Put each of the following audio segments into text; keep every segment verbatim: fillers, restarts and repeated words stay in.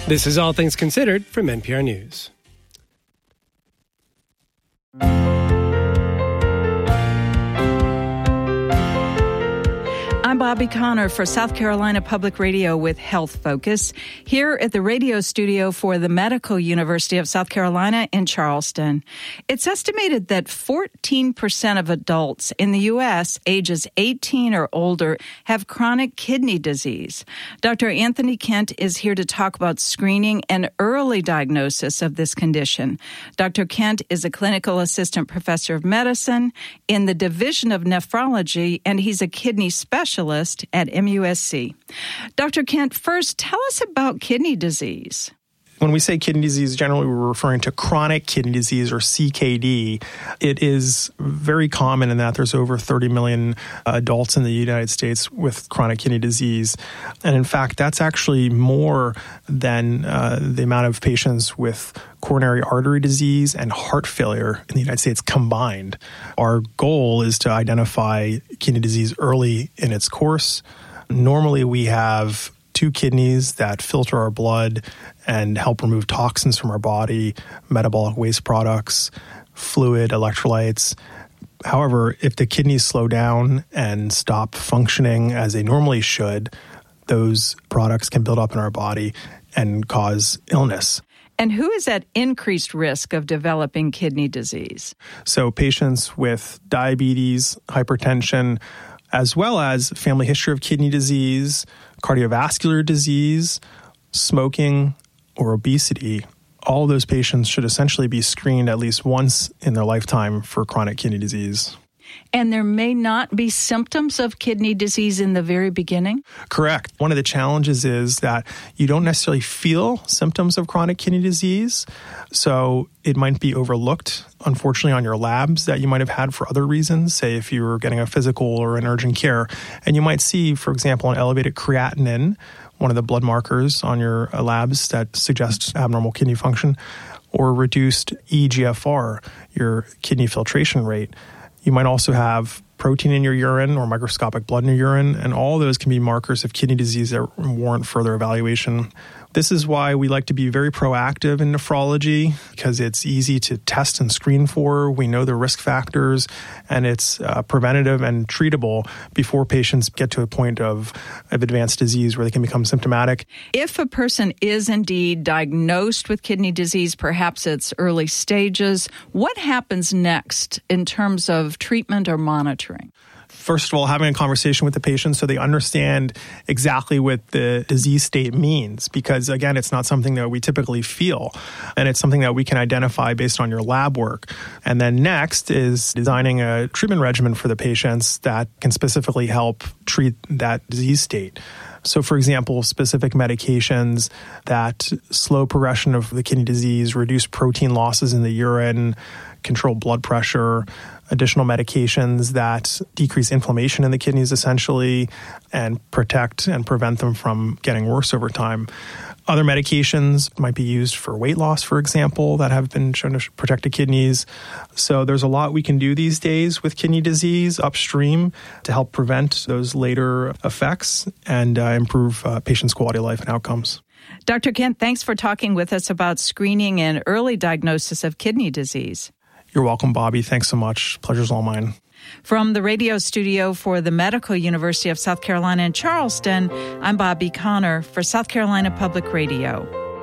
This is All Things Considered from N P R News. I'm Bobby Connor for South Carolina Public Radio with Health Focus, here at the radio studio for the Medical University of South Carolina in Charleston. It's estimated that fourteen percent of adults in the U S ages eighteen or older have chronic kidney disease. Doctor Anthony Kent is here to talk about screening and early diagnosis of this condition. Doctor Kent is a clinical assistant professor of medicine in the Division of Nephrology, and he's a kidney specialist at M U S C. Doctor Kent, first, tell us about kidney disease. When we say kidney disease, generally we're referring to chronic kidney disease, or C K D. It is very common in that there's over thirty million adults in the United States with chronic kidney disease. And in fact, that's actually more than uh, the amount of patients with coronary artery disease and heart failure in the United States combined. Our goal is to identify kidney disease early in its course. Normally, we have two kidneys that filter our blood and help remove toxins from our body, metabolic waste products, fluid, electrolytes. However, if the kidneys slow down and stop functioning as they normally should, those products can build up in our body and cause illness. And who is at increased risk of developing kidney disease? So patients with diabetes, hypertension, as well as family history of kidney disease, cardiovascular disease, smoking, or obesity, all those patients should essentially be screened at least once in their lifetime for chronic kidney disease. And there may not be symptoms of kidney disease in the very beginning? Correct. One of the challenges is that you don't necessarily feel symptoms of chronic kidney disease, so it might be overlooked, unfortunately, on your labs that you might have had for other reasons, say if you were getting a physical or an urgent care. And you might see, for example, an elevated creatinine, one of the blood markers on your labs that suggests abnormal kidney function, or reduced E G F R, your kidney filtration rate. You might also have protein in your urine or microscopic blood in your urine, and all those can be markers of kidney disease that warrant further evaluation. This is why we like to be very proactive in nephrology, because it's easy to test and screen for. We know the risk factors, and it's uh, preventative and treatable before patients get to a point of, of advanced disease where they can become symptomatic. If a person is indeed diagnosed with kidney disease, perhaps it's early stages, what happens next in terms of treatment or monitoring? First of all, having a conversation with the patient so they understand exactly what the disease state means, because again, it's not something that we typically feel, and it's something that we can identify based on your lab work. And then next is designing a treatment regimen for the patients that can specifically help treat that disease state. So, for example, specific medications that slow progression of the kidney disease, reduce protein losses in the urine, control blood pressure, additional medications that decrease inflammation in the kidneys essentially and protect and prevent them from getting worse over time. Other medications might be used for weight loss, for example, that have been shown to protect the kidneys. So there's a lot we can do these days with kidney disease upstream to help prevent those later effects and uh, improve uh, patients' quality of life and outcomes. Doctor Kent, thanks for talking with us about screening and early diagnosis of kidney disease. You're welcome, Bobby. Thanks so much. Pleasure's all mine. From the radio studio for the Medical University of South Carolina in Charleston, I'm Bobby Connor for South Carolina Public Radio.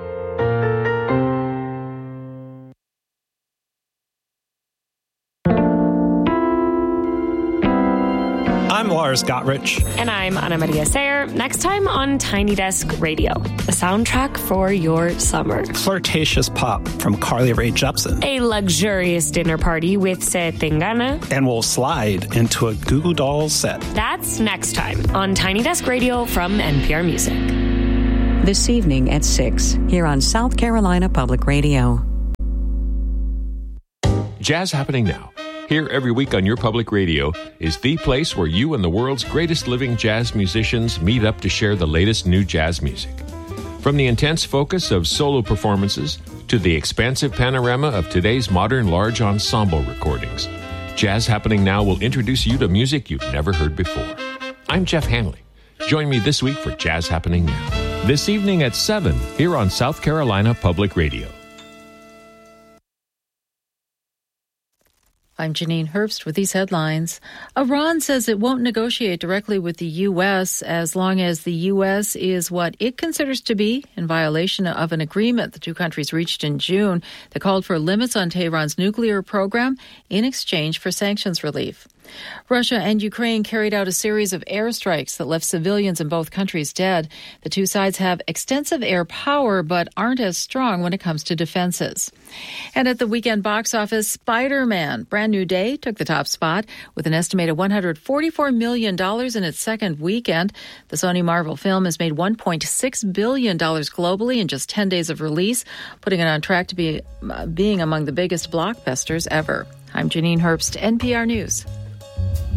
I'm Lars Gottrich. And I'm Ana Maria Sayer. Next time on Tiny Desk Radio, a soundtrack for your summer. Flirtatious pop from Carly Rae Jepsen. A luxurious dinner party with Se Tengana. And we'll slide into a Goo Goo Dolls set. That's next time on Tiny Desk Radio from N P R Music. This evening at six, here on South Carolina Public Radio. Jazz Happening Now, here every week on your public radio, is the place where you and the world's greatest living jazz musicians meet up to share the latest new jazz music. From the intense focus of solo performances to the expansive panorama of today's modern large ensemble recordings, Jazz Happening Now will introduce you to music you've never heard before. I'm Jeff Hanley. Join me this week for Jazz Happening Now. This evening at seven here on South Carolina Public Radio. I'm Janine Herbst with these headlines. Iran says it won't negotiate directly with the U S as long as the U S is what it considers to be in violation of an agreement the two countries reached in June that called for limits on Tehran's nuclear program in exchange for sanctions relief. Russia and Ukraine carried out a series of airstrikes that left civilians in both countries dead. The two sides have extensive air power, but aren't as strong when it comes to defenses. And at the weekend box office, Spider-Man: Brand New Day took the top spot with an estimated one hundred forty-four million dollars in its second weekend. The Sony Marvel film has made one point six billion dollars globally in just ten days of release, putting it on track to be uh, being among the biggest blockbusters ever. I'm Janine Herbst, N P R News.